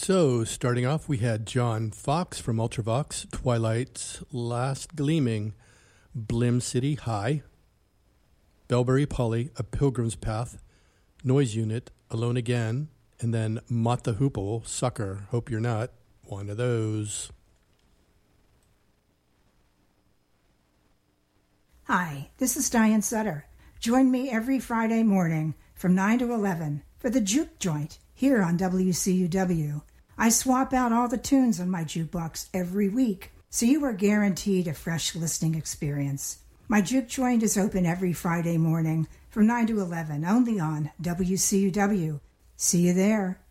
So, starting off, we had John Fox from Ultravox, Twilight's Last Gleaming, Blim City High, Bellberry Polly, A Pilgrim's Path, Noise Unit, Alone Again, and then Mott the Hoople, Sucker, Hope You're Not one of those. Hi, this is Diane Sutter. Join me every Friday morning from 9 to 11 for the Juke Joint here on WCUW. I swap out all the tunes on my jukebox every week, so you are guaranteed a fresh listening experience. My Juke Joint is open every Friday morning from 9 to 11, only on WCUW. See you there.